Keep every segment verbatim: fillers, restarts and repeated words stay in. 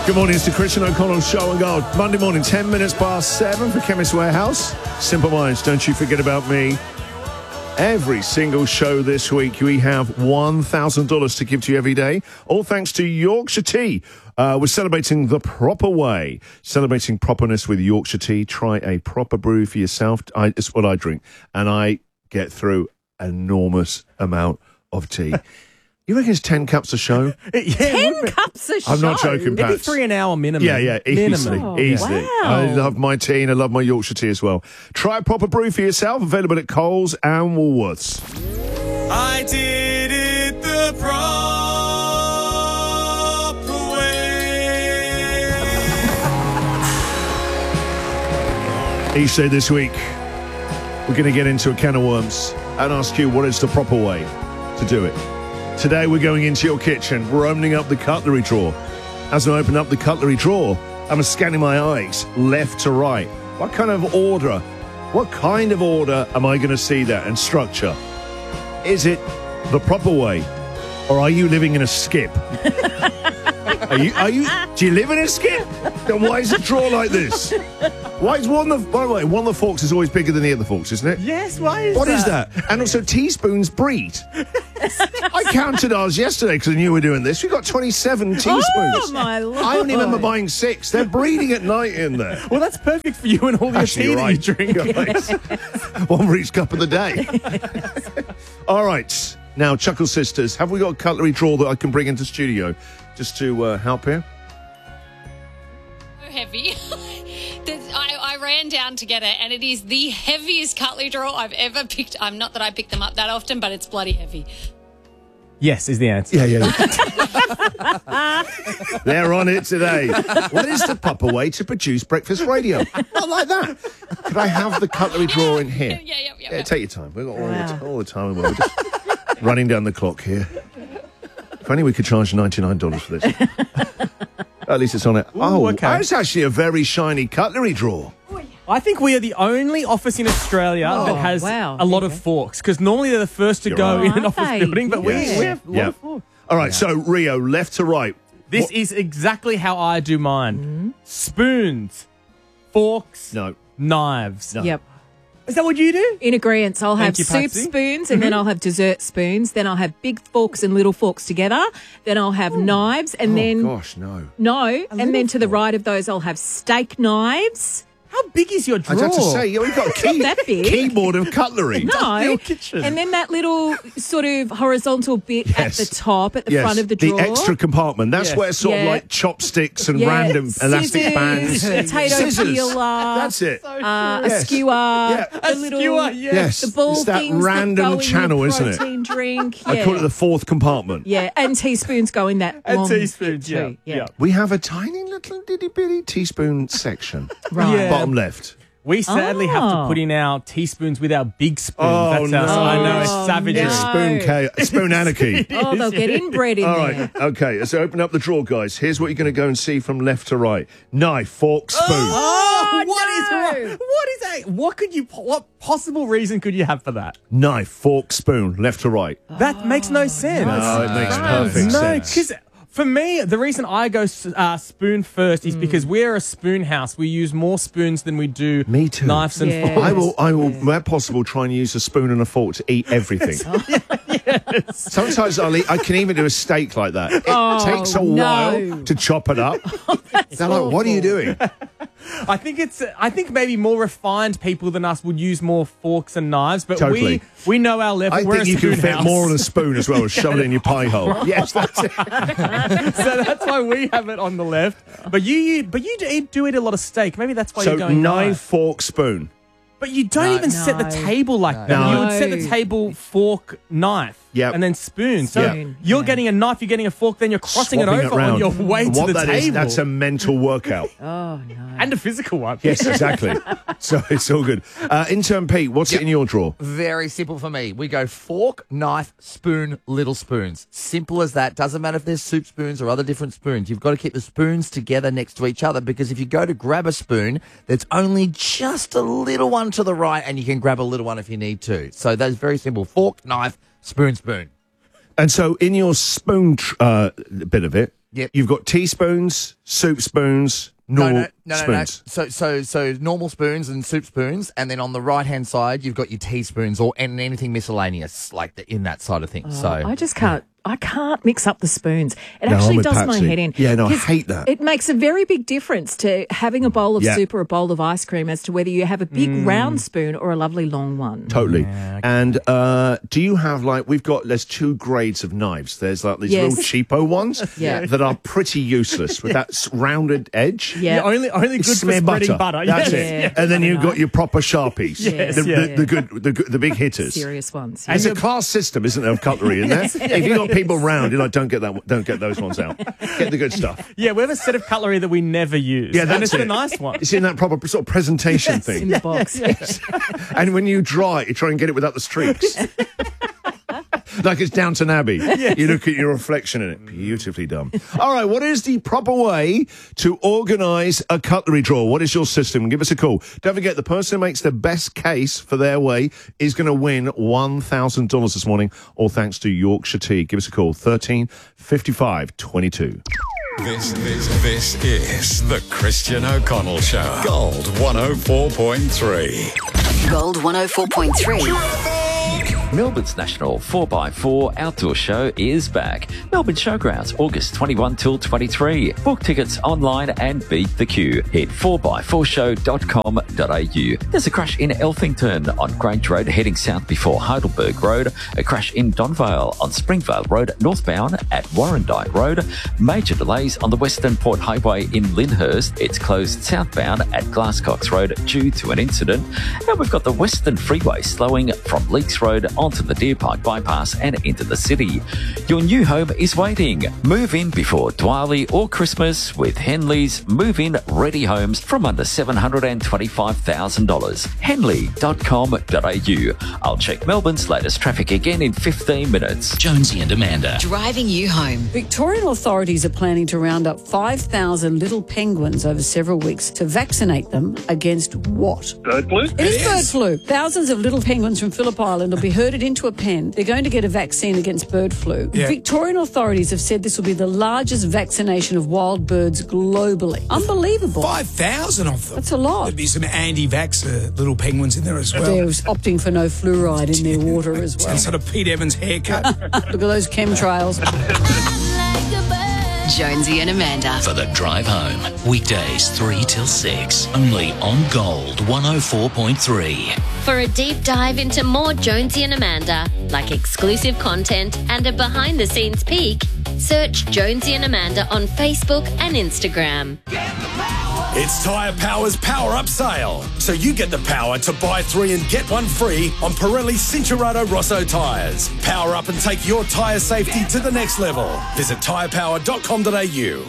Good morning, it's the Christian O'Connell Show and Gold. Monday morning, ten minutes past seven for Chemist Warehouse. Simple Minds, don't you forget about me. Every single show this week, we have one thousand dollars to give to you every day. All thanks to Yorkshire Tea. Uh, we're celebrating the proper way. Celebrating properness with Yorkshire Tea. Try a proper brew for yourself. I, it's what I drink. And I get through an enormous amount of tea. You reckon it's ten cups a show? yeah, Ten cups a show? I'm not joking, It'd be Pat. three an hour minimum. Yeah, yeah, easily, minimum. Oh, easily. wow. I love my tea and I love my Yorkshire tea as well. Try a proper brew for yourself. Available at Coles and Woolworths. I did it the proper way. Each day this week, we're going to get into a can of worms and ask you what is the proper way to do it. Today we're going into your kitchen. We're opening up the cutlery drawer. As I open up the cutlery drawer, I'm scanning my eyes left to right. What kind of order, what kind of order am I going to see there and structure? Is it the proper way, or are you living in a skip? Are you, are you, do you live in a skip? Then why is the drawer like this? Why is one of the, by the way, one of the forks is always bigger than the other forks, isn't it? Yes, why is What that? is that? And also teaspoons breed. I counted ours yesterday because I knew we were doing this. We got twenty-seven teaspoons. Oh, my Lord. I only remember buying six. They're breeding at night in there. Well, that's perfect for you and all your Actually, tea you're right. that you drink. Right. One for each cup of the day. All right. Now, Chuckle Sisters, have we got a cutlery drawer that I can bring into studio just to uh, help here? So heavy. There's- I, I ran down to get it, and it is the heaviest cutlery drawer I've ever picked. I'm not that I pick them up that often, but it's bloody heavy. Yes, is the answer. Yeah, yeah, yeah. They're on it today. What is the proper way to produce breakfast radio? Not like that. Could I have the cutlery drawer in here? Yeah, yeah, yeah. Yeah, yeah. take your time. We've got all, Wow. the, all the time. We're just running down the clock here. If only we could charge ninety-nine dollars for this. At least it's on it. Ooh, oh, okay. that's actually a very shiny cutlery drawer. I think we are the only office in Australia Oh, that has wow. a lot There of you go. forks, because normally they're the first to You're go right. in an Aren't office they? building, but Yes. we, we have a lot Yeah. of forks. All right, so Rio, left to right. This What- is exactly how I do mine. Mm-hmm. Spoons, forks, No. knives. No. Yep. Is that what you do? In agreement, I'll have Thank you, soup Patsy. spoons, and then I'll have dessert spoons. Then I'll have big forks and little forks together. Then I'll have knives, and Oh, then gosh, no. no, and then to the right of those, I'll have steak knives. How big is your I drawer? was about to say, yeah, we've got a key, that big. keyboard of cutlery. No, Your kitchen. and then that little sort of horizontal bit Yes. at the top, at the Yes, front of the drawer. extra compartment. That's Yes. where sort of Yeah. like chopsticks and Yeah, random elastic scissors, bands. potato Scissors. peeler, That's it. uh, a Yes. skewer, Yeah. a A little, skewer, yes. Yes. the ball it's that things random that go channel, in your isn't it? protein drink. I yeah. call it the fourth compartment. Yeah, and teaspoons go in that And long teaspoons, bit yeah, too. yeah. We have a tiny little ditty bitty teaspoon section. Right. Yeah. Bottom left. We sadly have to Oh. put in our teaspoons with our big spoons. Oh, That's our, no. I know, it's Oh, savagery. no. Spoon, cha- spoon anarchy. Oh, they'll get inbred in All there. right, okay, so open up the drawer, guys. Here's what you're going to go and see from left to right. Knife, fork, spoon. Oh, what is no. what, what is that? What could you? What possible reason could you have for that? Knife, fork, spoon, left to right. That makes no sense. No, it makes perfect No, sense. because for me, the reason I go uh, spoon first is because we're a spoon house. We use more spoons than we do Me too. knives and Yeah. forks. I will, I will, where possible, try and use a spoon and a fork to eat everything. Sometimes I'll eat, I can even do a steak like that. It Oh, takes a no. while to chop it up. They're like, what are you doing? I think it's. I think maybe more refined people than us would use more forks and knives, but Totally. we we know our level. I We're think a you can spoon fit house. more on a spoon as well as shove it in your pie hole. Yes, that's it. So that's why we have it on the left. But you, you but you do, eat, do eat a lot of steak. Maybe that's why So you're going knife, knife. fork, spoon. But you don't No. even set the No. table like that. No. You would set the No. table fork, knife, Yep. and then spoon. So Yep. you're Yeah. getting a knife, you're getting a fork, then you're crossing Swapping it over round. on your way And to what the that table. is, that's a mental workout. Oh, no. and a physical one. Yes, exactly. So it's all good. Uh, intern Pete, what's it in your drawer? Very simple for me. We go fork, knife, spoon, little spoons. Simple as that. Doesn't matter if there's soup spoons or other different spoons. You've got to keep the spoons together next to each other, because if you go to grab a spoon, there's only just a little one to the right, and you can grab a little one if you need to. So that's very simple. Fork, knife, spoon, spoon. And so in your spoon tr- uh, bit of it, Yep. You've got teaspoons, soup spoons, normal no, no, no, no, no. spoons. So, so, so normal spoons and soup spoons, and then on the right hand side, you've got your teaspoons or and anything miscellaneous like the, in that side of things. so I just can't. I can't mix up the spoons. It No, I'm actually with does my Patsy. head in. Yeah, no, I 'Cause hate that. It makes a very big difference to having a bowl of Yeah. soup or a bowl of ice cream as to whether you have a big round spoon or a lovely long one. Totally. And uh, do you have like we've got there's two grades of knives. There's like these Yes. little cheapo ones Yeah. that are pretty useless with that s- rounded edge. Yeah. Yeah, only only good for Smear spreading butter. That's Yes. it. Yeah. And then Yeah. you've got your proper sharpies. Yes, The, yeah. the, the good, the good, the big hitters. Serious ones. There's Yeah. a class system, isn't there, of cutlery in there? If you've got people round, you're like, don't get that, don't get those ones out. Get the good stuff. Yeah, we have a set of cutlery that we never use. Yeah, and that's it's it. a nice one. It's in that proper sort of presentation In thing. the box. And when you dry it, you try and get it without the streaks. Like it's Downton Abbey. You look at your reflection in it. Beautifully done. All right, what is the proper way to organise a cutlery drawer? What is your system? Give us a call. Don't forget, the person who makes the best case for their way is going to win one thousand dollars this morning, all thanks to Yorkshire Tea. Give us a call, thirteen fifty-five twenty-two. This, this, this is the Christian O'Connell Show. Gold one oh four point three. Gold one oh four point three. Melbourne's national four by four outdoor show is back. Melbourne Showgrounds, August twenty-first till twenty-three. Book tickets online and beat the queue. Hit four by four show dot com dot a u. There's a crash in Elthington on Grange Road heading south before Heidelberg Road. A crash in Donvale on Springvale Road northbound at Warrandyte Road. Major delays on the Western Port Highway in Lyndhurst. It's closed southbound at Glasscox Road due to an incident. And we've got the Western Freeway slowing from Leaks Road onto the Deer Park bypass and into the city. Your new home is waiting. Move in before Diwali or Christmas with Henley's Move-In Ready Homes from under seven hundred twenty-five thousand dollars. henley dot com dot a u. I'll check Melbourne's latest traffic again in fifteen minutes. Jonesy and Amanda. Driving you home. Victorian authorities are planning to round up five thousand little penguins over several weeks to vaccinate them against what? Bird flu? It is bird flu. Thousands of little penguins from Phillip Island will be herded into a pen. They're going to get a vaccine against bird flu. Yeah. Victorian authorities have said this will be the largest vaccination of wild birds globally. Unbelievable. five thousand of them. That's a lot. There'd be some anti-vaxxer little penguins in there as well. They're opting for no fluoride in their water as well. Some sort of Pete Evans haircut. Look at those chemtrails. Jonesy and Amanda. For the drive home. Weekdays three till six. Only on Gold one oh four point three. For a deep dive into more Jonesy and Amanda, like exclusive content and a behind-the-scenes peek, search Jonesy and Amanda on Facebook and Instagram. It's Tyre Power's Power Up Sale. So you get the power to buy three and get one free on Pirelli Cincherato Rosso tyres. Power up and take your tyre safety to the next level. Visit tyre power dot com dot a u.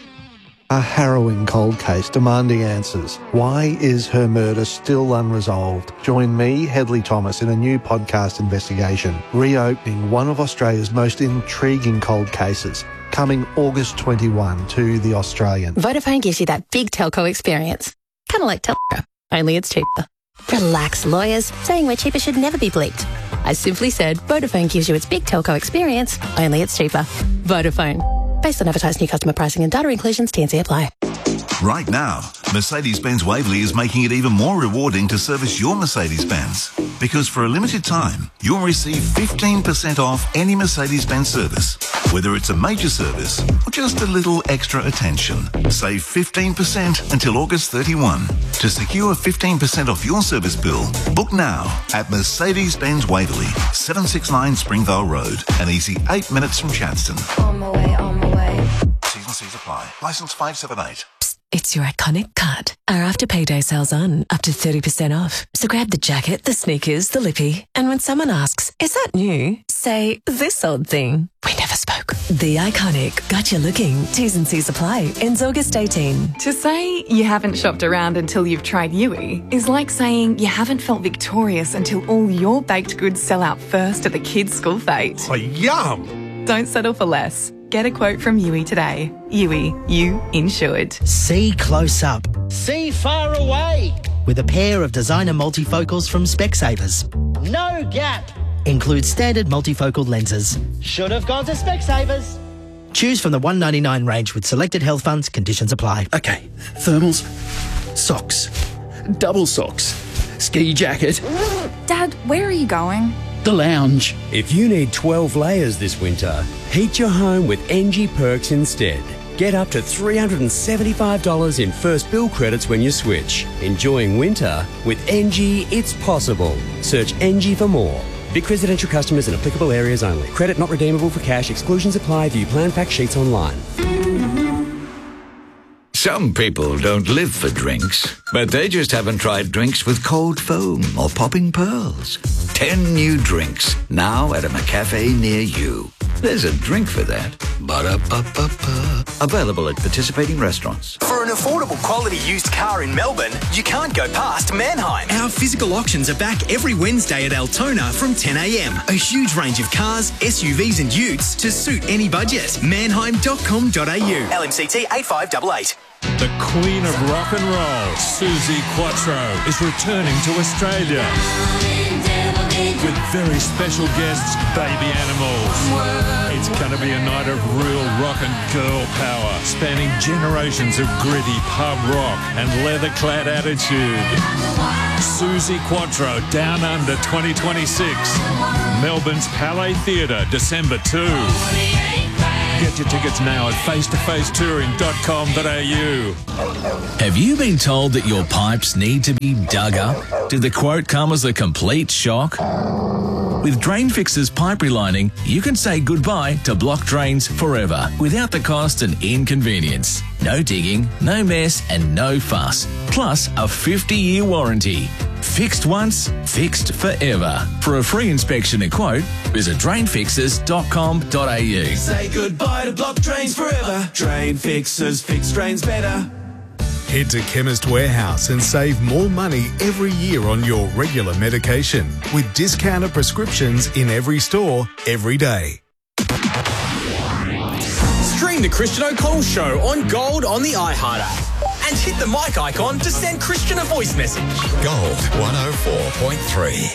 A harrowing cold case demanding answers. Why is her murder still unresolved? Join me, Hedley Thomas, in a new podcast investigation, reopening one of Australia's most intriguing cold cases, coming August twenty-first to The Australian. Vodafone gives you that big telco experience. Kind of like telco, only it's cheaper. Relax, lawyers. Saying we're cheaper should never be bleeped. I simply said Vodafone gives you its big telco experience, only it's cheaper. Vodafone. Based on advertised new customer pricing and data inclusions, T and C apply. Right now, Mercedes-Benz Waverley is making it even more rewarding to service your Mercedes-Benz. Because for a limited time, you'll receive fifteen percent off any Mercedes-Benz service. Whether it's a major service or just a little extra attention. Save fifteen percent until August thirty-first. To secure fifteen percent off your service bill, book now at Mercedes-Benz Waverley, seven sixty-nine Springvale Road, an easy eight minutes from Chadstone. On my way, on my way. T's and C's apply. Licence five seven eight. It's your iconic cut. Our after payday sales on, up to thirty percent off. So grab the jacket, the sneakers, the lippy, and when someone asks, is that new? Say, this old thing. We never spoke. The iconic got you looking. T's and C's apply. Ends August eighteenth. To say you haven't shopped around until you've tried Yui is like saying you haven't felt victorious until all your baked goods sell out first at the kids' school fete. Oh, yum! Don't settle for less. Get a quote from Yui today. Yui, you insured. See close up. See far away. With a pair of designer multifocals from Specsavers. No gap. Includes standard multifocal lenses. Should have gone to Specsavers. Choose from the one ninety-nine range with selected health funds. Conditions apply. Okay, thermals, socks, double socks, ski jacket. Dad, where are you going? The lounge. If you need twelve layers this winter, heat your home with N G Perks instead. Get up to three hundred seventy-five dollars in first bill credits when you switch. Enjoying winter with N G, it's possible. Search N G for more. Vic residential customers in applicable areas only. Credit not redeemable for cash. Exclusions apply. View plan fact sheets online. Some people don't live for drinks, but they just haven't tried drinks with cold foam or popping pearls. Ten new drinks, now at a McCafe near you. There's a drink for that. Ba-da-ba-ba-ba. Available at participating restaurants. For an affordable quality used car in Melbourne, you can't go past Mannheim. Our physical auctions are back every Wednesday at Altona from ten a m. A huge range of cars, S U Vs and utes to suit any budget. Mannheim dot com dot a u. L M C T eight five eight eight. The Queen of Rock and Roll, Suzi Quatro, is returning to Australia with very special guests, Baby Animals. It's going to be a night of real rock and girl power, spanning generations of gritty pub rock and leather-clad attitude. Suzi Quatro, Down Under twenty twenty-six. Melbourne's Palais Theatre, December second. Get your tickets now at face to face touring dot com dot a u. Have you been told that your pipes need to be dug up? Did the quote come as a complete shock? With Drain Fix's pipe relining, you can say goodbye to blocked drains forever without the cost and inconvenience. No digging, no mess, and no fuss. Plus a fifty-year warranty. Fixed once, fixed forever. For a free inspection and quote, visit drain fixers dot com dot a u. Say goodbye to blocked drains forever. Drain Fixers, fix drains better. Head to Chemist Warehouse and save more money every year on your regular medication with discounted prescriptions in every store, every day. Stream the Christian O'Connell Show on Gold on the iHeart app. And hit the mic icon to send Christian a voice message. Gold one oh four point three.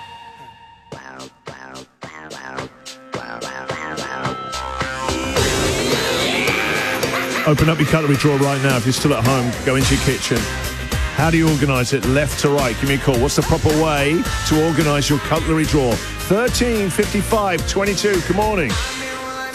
Open up your cutlery drawer right now. If you're still at home, go into your kitchen. How do you organise it? Left to right. Give me a call. What's the proper way to organise your cutlery drawer? thirteen fifty-five twenty-two. Good morning.